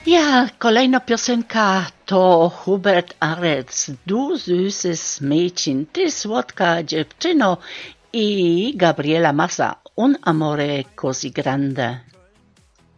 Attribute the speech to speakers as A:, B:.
A: Ja, kolejna piosenka to Hubert Arec, Du süßes Mädchen, ty słodka dziewczyno i Gabriela Massa, Un amore così grande.